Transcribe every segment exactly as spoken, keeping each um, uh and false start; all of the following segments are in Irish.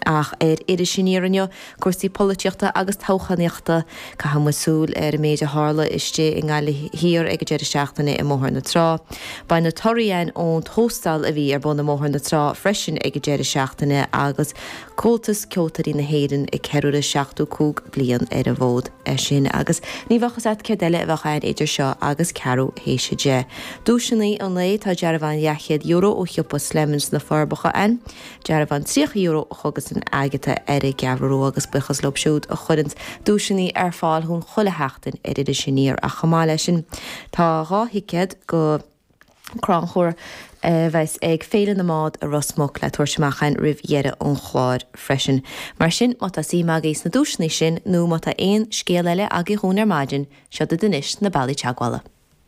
ach ar idir siníirneo cuasaí políteachta agus tóchaníochta ca hamasúil ar méide hála iste in gáile hir ag deir seachtainna i móthir na trá. Ba na toríon ón tóstal a bhí ar bun na móthir na trá freisin ag deir seachtainna agus cótas ceoltarí na héireann i ceúra seachtú cúg blian ar a bhód é sin agus ní bhachas at cedeile a bhachain idir seo agus cearú héise de. Dúisinaí an lé tá dearbhain lechiad euro ó chioppas lemons na forbacha an, dearbhain tríoch euro chugus an agata ar a geabhrú agus buchas lobsiúd a chudint dúisinaí ar fáil hún chola heachtain ar idir siníir a chamáile sin. Tá ráthicéad go cránchóir bheits ag féile na mád a rosmach le tuairseachchain rih dhéire ón chláir freisin. Mar sin má tá sí magéis na dúisnaí sin nó má tá aon scéal eile ag i hún ar maidin seo do dunis na bailí teaghála.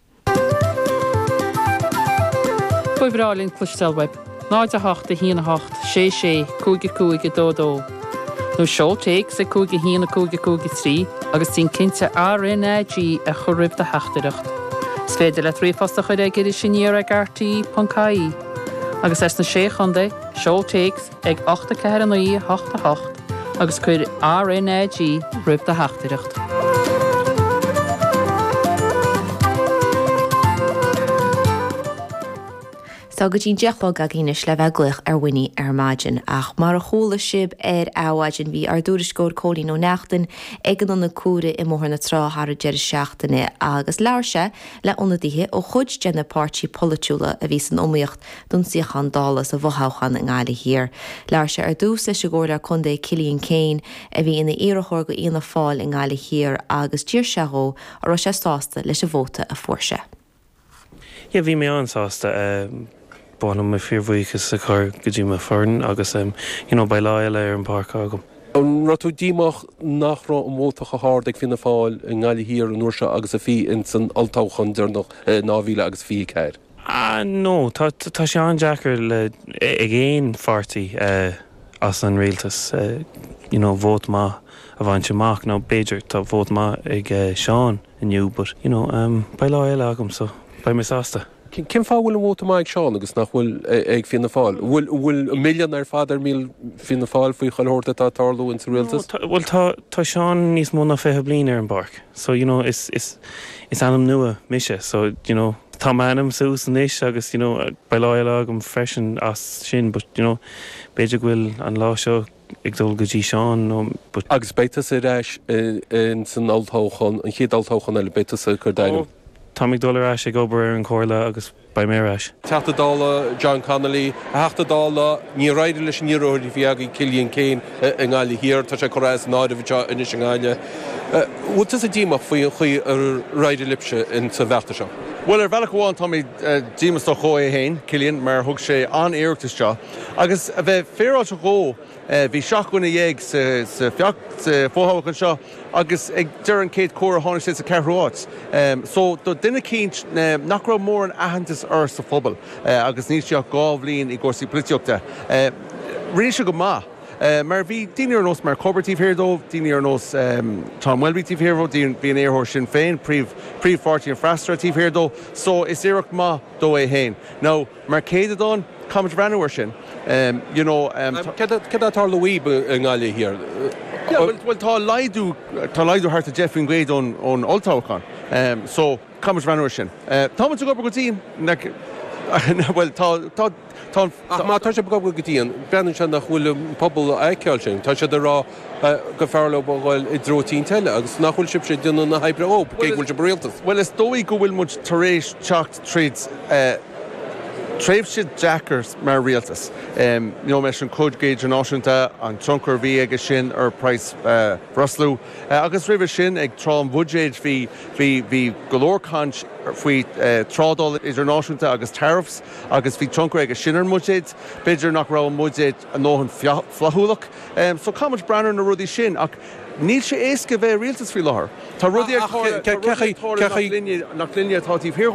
Bráilín clustelweb, náid a hacht a híana hacht, sé sé, cúige cúige dó dó. Nó seo teig sa cúige híana cúige cúige trí, agus tín cinnte R N A G a choribh de heachtareacht. Sfeidir le trífasta chuir ag idir siníar ag R T I dot C A. Agus es na sé chunda, seo teigs ag ochta ceir an í hocht a hocht, agus chuir R N A G ribh de heachtareacht. Tá go dtín deachá a gínis le bheith gluich ar winní ar maidin ach mar a chola sib ar áhaidin bhí ar dúriscóir cólí nó neachtain ag an na cuara i móthir na tráthar a deir seachtainna agus leirse le ionadaithe ó chuid déna páirtí polúla a bhí san omíocht don siochan dálas a bhthachan in gáile hir. Leirse ar dús leis segóir chundé Cillian Kane a bhí ina iarthóir go íonna fáil in gáile hir agus tíir seó ar sé stásta leis a bhóta a fuairse. Ja, bhí mé ansásta bána me fíormhuichas a chur go dtí me foirn agus um, you know, bailile ar an parc agam. An ratú dímach nach rá an mótacha hard ag finna fáil in gáile hir an uairse agus a fí in san altáchan dearnach náhíle agus fí ceir. Ah, no, tá sé an deacair le ag éon fartaí uh, as an réaltas, uh, you know, vót má a bhaint amach nó Beidir tá vót má ag uh, Seán inniu, but, you know, um, bailile agam, so ba mé sásta. Cin fá bhfuil an bhóta maig Seán agus nach bhfuil ag finna fáil? Bhfuil million ar fadar míl finna fáil faoi choilthirta tá tarlú in sa réaltas? Well, tá Seán níos mó na fethe bliain ar an barc. So, you know, is is is anam nua mise. So, you know, tá manam sús an isis agus, you know, bailile agam freisin as sin, but, you know, beidir bhfuil an lá seo ag dul go dtí Seán. No, but agus beitas a reis in san altáchan, an chiad altáchan eile beitas a chur dainam. Tá ag dul ar ag obair ar an cóirla agus ba mé rais. Teachta dála John Connolly, a heachta dála ní raidir leis an níróirí bhí ag Cillian Kane in gáile hir, tá sé choráis náid a bhí inis an gáile. Bhút is a dímach faoi chuí ar raidir lipse in sa bheachta seo? Well, ar bhealach bháin tá mí dímas do chó é hain, Cillian, mar thug sé an éireachtas seo. Agus a bheith féráilte gó, bhí seachúna dhéag sa feacht fóthachan seo, agus ag dear an céad córa tháinig sé sa ceithreáit. So do duine cínt nach raibh mór an aitheantas ar sa phobal, agus níos teach gábhlíonn i gcósaí políteachta. Rinne se go maith. Mar bhí daoine ar nós mar Cobertíh Hirdó, daoine ar nós Tom Welbytíh Hirdó, bhí an éarthóir sin féin, príomhpháirtí an Freistra-tíh Hirdó, so is iireach maith dó é hain. Now, mar céad adán, Comet Ranúir sin, um, you know... Cad atá Louis in gáile hir? Well, tá laidú tá laidú hart a Jeffrey Gwade ón Oltáchan, um, so Comet Ranúir sin. Tá man go go tín, well, tá... Tá tá sé go go tííon, brean se nach bhfuil pobl aiceáil sin, tá sé rá go fearla bhil i drótíín teile, agus nach bhfuil sib sé duna na hebre ó, bhfuil se réaltas. Well, is dóí go bhfuil muid tar éis teacht tríd tréimh siad Jackers mar rialtas. Um, you know, meis an cóid géid an áisiúnta an truncar bhí agus sin ar Price uh, Ruslú. Uh, agus ribh sin ag trám budgéid bhí bhí golóircáint faoi uh, trádal idirnáisiúnta agus tariffs, agus bhí truncar agus sin ar mudéid, beidir nach rá mudéid an nóhan flathúlach. Um, so Comet Branner na rudí sin, ach níl sé éasca bheith rialtas faoi láthair. Tá rudí nach linne tátíh hirthób.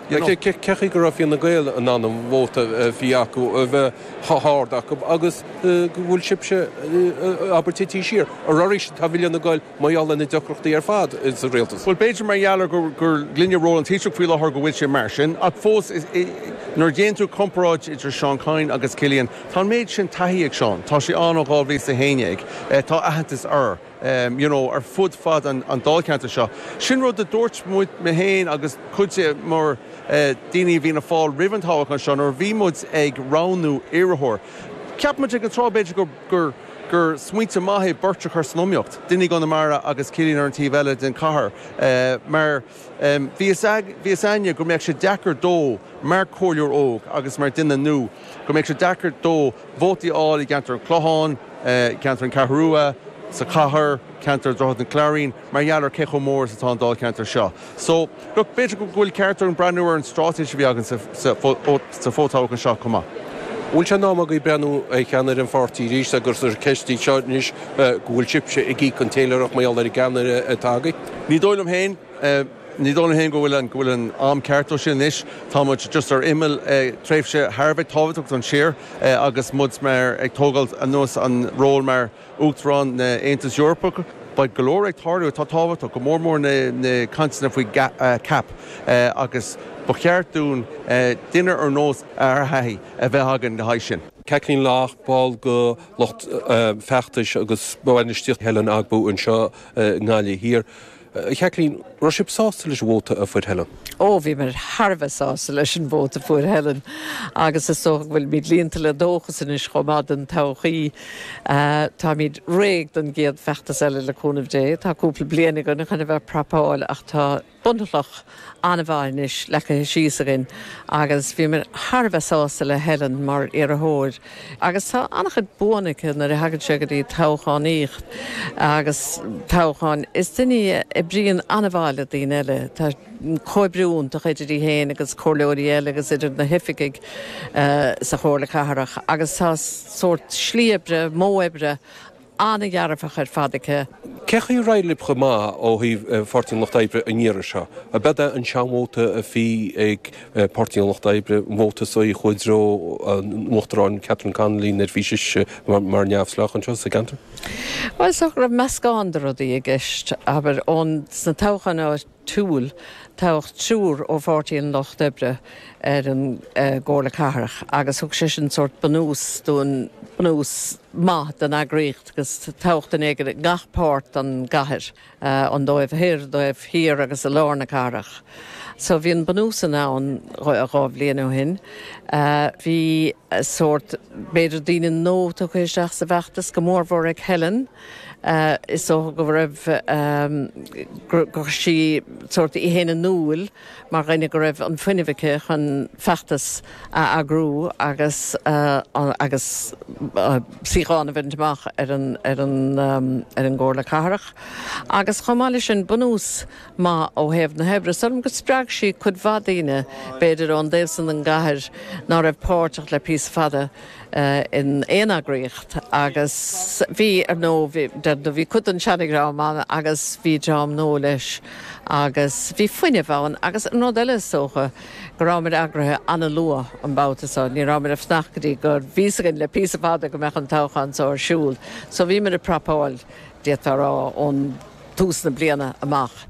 Cechi go raibh na gail an anam bhóta bhí acu a bheith háard acu agus bhfuil sibse abertití siar. A roiéis tá bhíle na gail maiall na decrochtaí ar fad is a réaltas. Well beidir mar jalar gur gur glynne ról an tíiseach fhuiile th go bhfuil sé mar sin, ach fós nar déanú comparáid idir Seán Cain agus Cillian, tá méid sin taithí ag Seán, tá sé an ó gáil bhí sa héineag, tá ahantas ar. Um, you know, ar fud fad an, an dálceanta seo. Sin rud a dúirt muid me héin agus chuide mar uh, daoine bhí na fáil rihantáach an seán ar bhí muid ag ránú iarthóir. Ceap muid ag an trá beidir gur gur gur smuointe maithé burte chu snumiocht. Duine go na mara agus Cillian ar an tíh eile den cahar. Uh, mar um, bhí aine gur méid sé dechar dó mar cóileor óg agus mar duine nu. Gur méid sé dechar dó bhótaí áil i gceantar an Clochán, uh, gceantar an Cathrua, sa Cahar, Cantor Droghad an Clarín, mar jalar cecho mór sa tá dal Cantor seo. So, look, beidir go gúil ceartar an brandúir an strátéis bhí agan sa fótáach an seo cumá. Bhfuil se ná go brenn é cheanar an fortí rís a gur ar ceistí seáis gúil chipse i gí an téileach maiall ar ganar atágaí? Ní dóilm héin, ní dóna héin go bhfuil an bhfuil an am ceartó sin isis, tá muid just ar imil tréifse Harbheith táhaach an siar agus muds mar ag tógalt an nuas an ról mar útrán na Aontas Eorpach, baid golóir ag tarú tá táhaach go mór mór na cansanna faoi cap agus ba cheartún duine ar nós ar haí a bheith hagan na haid sin. Ceclín lách ball go locht feachtais agus bhainistí helan agbú an seo ngáile hir. Ceclín, ro sib sásta leis bhóta a fuid helan? Ó, bhí mar Harbheith sásta leis an bhóta fuair helan, agus is soch bhfuil míad líonta le dóchas in is chomad an todhchaí, tá míad réig don géad feachtas eile le cúnamh dé, tá cúpla bliana go na chuna bheith prapáil ach tá buntalach anna bhainis lecha síosagin, agus bhí mar Harbheith sásta le helan mar ar a thóir. Agus tá annachad buanacha nar a hagad sé go dtí toghcháin íocht, agus toghcháin is duine i bríon anna bhaile daoine eile, tá coibriún do chuidir í héin agus cóirleoirí eile agus idir na hifiigig sa chóirla catharach, agus tá sort slíobre, móebre, anna ghearafach ar fadacha. Cechaí railib go má ó hí fortíon nach daibre a níire seo. A beda an seamóta a bhí ag portíon nach daibre móta so i chuidró mochtarán Catherine Connolly nar bhí mar neamhslach an seo sa gantar? Well, so raibh meascáin rudaí a gceist, aber ón sna toghan á túl tácht trúr ó fortíon nach daibre ar an gcóirla catharach, agus thug sé sin sort banús dún banús má den agréocht, agus tácht an éige gachpáirt an gahir, an dóibh hir, dóibh hir agus a lárna catharach. So bhí an banúsa ná an gáibh léanú hin. Bhí sort beidir daoine nó tó chuisteach sa bheachtas go mór bhór ag Helen, Uh, is so go raibh um, go sí sort i héna núil mar rinne go raibh an fuinnehice chun feachtas a agrú agus uh, agus uh, síáin a bhaintach ar an ar an um, ar an gcóirla catharach. Agus chomáile sin bunús má ó hebh na hebre, sam go spreag sí chud bhadaine beidir an déilsan an gahir ná raibh páirteach le pís fada Uh, in éanaghríocht, agus bhí ar nó bhí bhí chud an seannigrám agus bhí deám nó leis, agus bhí fuine bháin, agus an nó eile socha go rámid agrathe anna lua an bátasá, ní rámid a fnachgadí gur bhísagan le písa fada go meach an toghcháin sa ar siúl. So bhí mar a prapáil détarrá ón túsna bliana amach.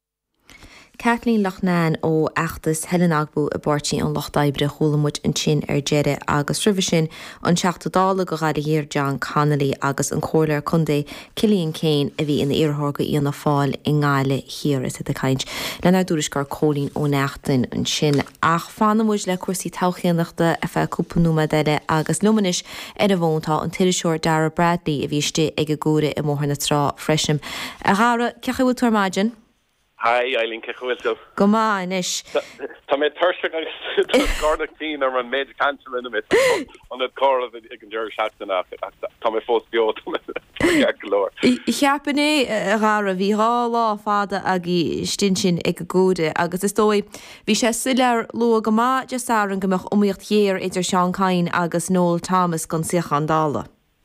Kathleen Lochnan ó achtas Helen Agbú a bortí an Loch Daibre cholamúid an sin ar deire agus rubh sin an seachta dála go gada hir John Connolly agus an cóirleir chundé Cillian Kane a bhí in iarthóga íonna fáil i ngáile hir is a caint. Lenar dúris gur cólín ó neachtain an sin ach fanamúid le cuasaí tauchéanachta a bheith cúpanúma deile agus lumanis ar a bhóntá an tuiriseoir Dara Bradley a bhíiste ag a gúra i mórna trá freisim. A ghara cecha bhfuil tuairmaidin? Hi, Eileen Kechwilso. Go má, inis. Tá mé thuirseach agus gardach tíín ar an méid cancel in it an it cór of ag an deir seachtainach tá mé fós beot golóir. Cheapan é a ghara bhí hálá fada a í stin sin ag gúide agus is dói bhí sé sileir lu go má just áran gombeach umíocht chéir idir Seán Cain agus Noel Thomas gan siach an dála.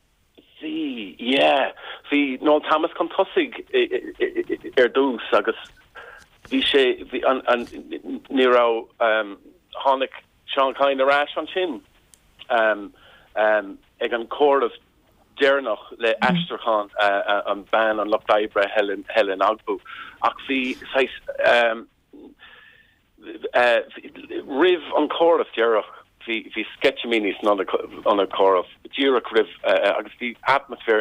Sí, yeah. Bhí Noel Thomas gan tosig ar dús agus vi sé an an nírá um hánig Sean Cain a rash an sin um um ag an chord of dénach le Astrachan uh, uh, an ban an Lochdibre Helen Helen Agbu ach vi um uh, riv an chord of Derach vi vi sketchminis on a on a chord of Dira riv uh, agus the atmosphere